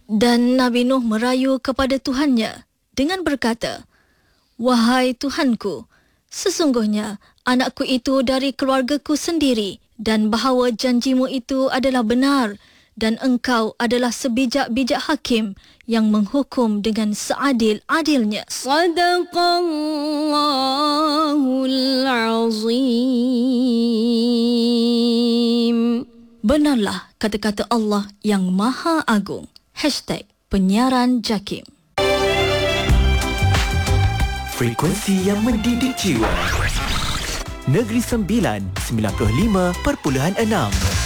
Dan Nabi Nuh merayu kepada Tuhannya dengan berkata, "Wahai Tuhanku, sesungguhnya anakku itu dari keluargaku sendiri dan bahawa janjimu itu adalah benar dan engkau adalah sebijak-bijak hakim yang menghukum dengan seadil-adilnya." Sadaqallahul azim. Benarlah kata-kata Allah yang Maha Agung. #Penyiaran Jakim. Frekuensi yang mendidik jiwa. Negeri Sembilan 95.6